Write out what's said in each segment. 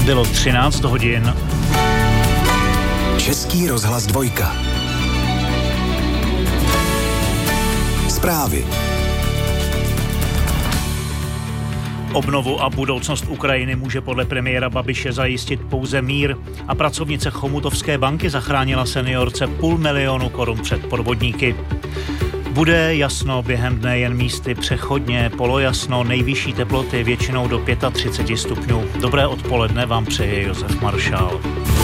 Bylo 13 hodin. Český rozhlas 2. Zprávy. Obnovu a budoucnost Ukrajiny může podle premiéra Babiše zajistit pouze mír a pracovnice Chomutovské banky zachránila seniorce 500 000 korun před podvodníky. Bude jasno během dne jen místy přechodně, polojasno, nejvyšší teploty většinou do 35 stupňů. Dobré odpoledne vám přeje Josef Maršál.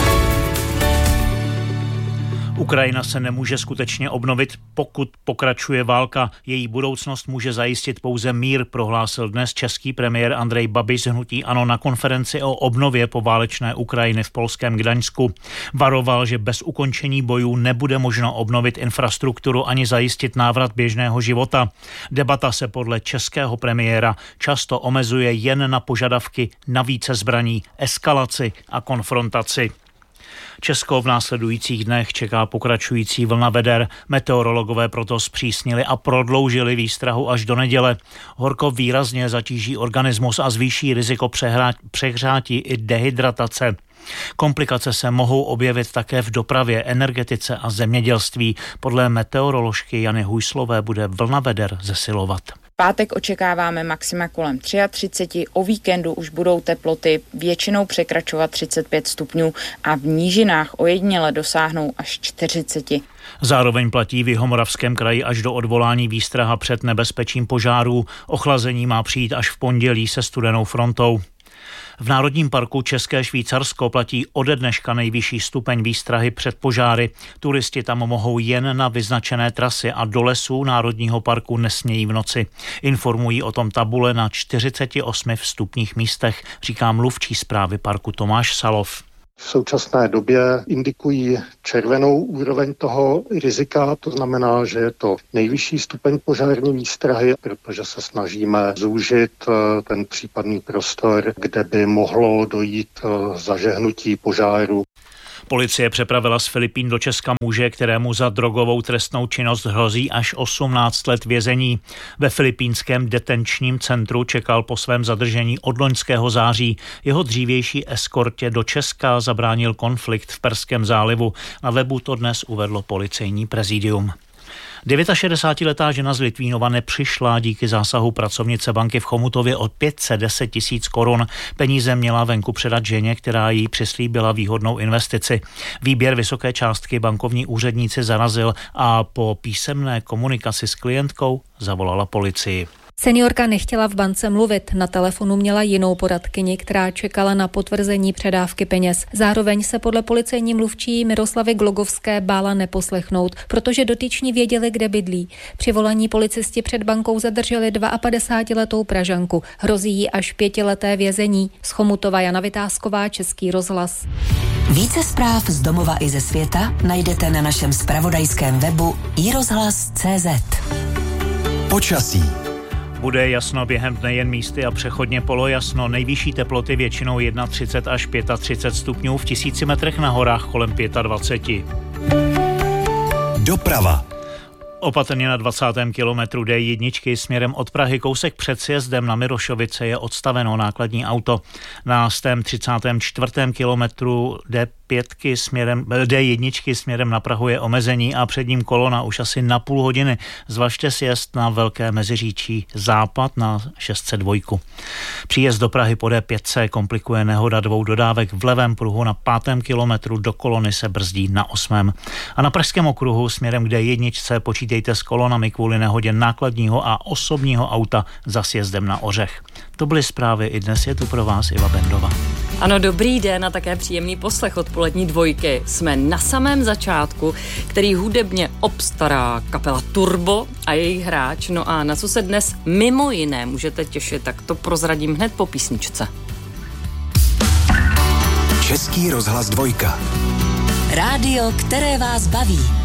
Ukrajina se nemůže skutečně obnovit, pokud pokračuje válka. Její budoucnost může zajistit pouze mír, prohlásil dnes český premiér Andrej Babiš z hnutí ANO na konferenci o obnově poválečné Ukrajiny v polském Gdaňsku. Varoval, že bez ukončení bojů nebude možno obnovit infrastrukturu ani zajistit návrat běžného života. Debata se podle českého premiéra často omezuje jen na požadavky na více zbraní, eskalaci a konfrontaci. Česko v následujících dnech čeká pokračující vlna veder. Meteorologové proto zpřísnili a prodloužili výstrahu až do neděle. Horko výrazně zatíží organismus a zvýší riziko přehřátí i dehydratace. Komplikace se mohou objevit také v dopravě, energetice a zemědělství. Podle meteoroložky Jany Hujslové bude vlna veder zesilovat. Pátek očekáváme maxima kolem 33, o víkendu už budou teploty většinou překračovat 35 stupňů a v nížinách ojediněle dosáhnou až 40. Zároveň platí v Jihomoravském kraji až do odvolání výstraha před nebezpečím požárů. Ochlazení má přijít až v pondělí se studenou frontou. V Národním parku České Švýcarsko platí ode dneška nejvyšší stupeň výstrahy před požáry. Turisti tam mohou jen na vyznačené trasy a do lesů Národního parku nesmějí v noci. Informují o tom tabule na 48 vstupních místech, říká mluvčí správy parku Tomáš Salov. V současné době indikují červenou úroveň toho rizika, to znamená, že je to nejvyšší stupeň požární výstrahy, protože se snažíme zúžit ten případný prostor, kde by mohlo dojít zažehnutí požáru. Policie přepravila z Filipín do Česka muže, kterému za drogovou trestnou činnost hrozí až 18 let vězení. Ve filipínském detenčním centru čekal po svém zadržení od loňského září. Jeho dřívější eskortě do Česka zabránil konflikt v Perském zálivu. Na webu to dnes uvedlo policejní prezidium. 69letá žena z Litvínova nepřišla díky zásahu pracovnice banky v Chomutově o 510 000 korun. Peníze měla venku předat ženě, která jí přislíbila výhodnou investici. Výběr vysoké částky bankovní úředníci zarazil a po písemné komunikaci s klientkou zavolala policii. Seniorka nechtěla v bance mluvit, na telefonu měla jinou poradkyni, která čekala na potvrzení předávky peněz. Zároveň se podle policejní mluvčí Miroslavy Glogovské bála neposlechnout, protože dotyční věděli, kde bydlí. Při volání policisti před bankou zadrželi 52letou Pražanku. Hrozí jí až 5leté vězení. Z Chomutova Jana Vytázková, Český rozhlas. Více zpráv z domova i ze světa najdete na našem zpravodajském webu iRozhlas.cz. Počasí. Bude jasno během dne jen místy a přechodně polojasno. Nejvyšší teploty většinou 31 až 35 stupňů, v 1000 metrech na horách kolem 25. Doprava. Opatrně na 20. kilometru D1 směrem od Prahy kousek před sjezdem na Mirošovice je odstaveno nákladní auto. Na 34. kilometru D1 směrem na Prahu je omezení a před ním kolona už asi na půl hodiny. Zvažte sjezd na Velké Meziříčí západ na 602. Příjezd do Prahy po D5 komplikuje nehoda 2 dodávek v levém pruhu na 5. kilometru, do kolony se brzdí na 8. A na Pražském okruhu směrem k D1 počítejte s kolonami kvůli nehodě nákladního a osobního auta za sjezdem na Ořech. To byly zprávy, i dnes je tu pro vás Iva Bendová. Ano, dobrý den a také příjemný poslech odpolední dvojky. Jsme na samém začátku, který hudebně obstará kapela Turbo a jejich hráč. No a na co se dnes mimo jiné můžete těšit, tak to prozradím hned po písničce. Český rozhlas 2. Rádio, které vás baví.